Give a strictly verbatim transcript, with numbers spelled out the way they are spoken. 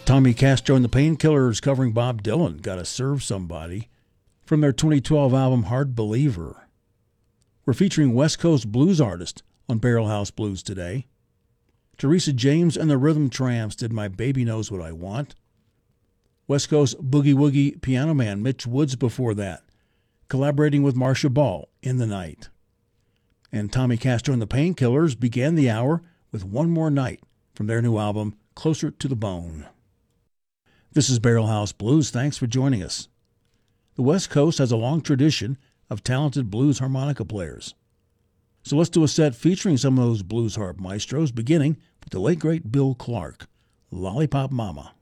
Tommy Castro and the Painkillers covering Bob Dylan, Gotta Serve Somebody, from their twenty twelve album Hard Believer. We're featuring West Coast blues artist on Barrel House Blues today. Teresa James and the Rhythm Tramps did My Baby Knows What I Want. West Coast boogie woogie piano man Mitch Woods before that, collaborating with Marcia Ball, In the Night. And Tommy Castro and the Painkillers began the hour with One More Night from their new album, Closer to the Bone. This is Barrel House Blues. Thanks for joining us. The West Coast has a long tradition of talented blues harmonica players. So let's do a set featuring some of those blues harp maestros, beginning with the late great Bill Clark, Lollipop Mama.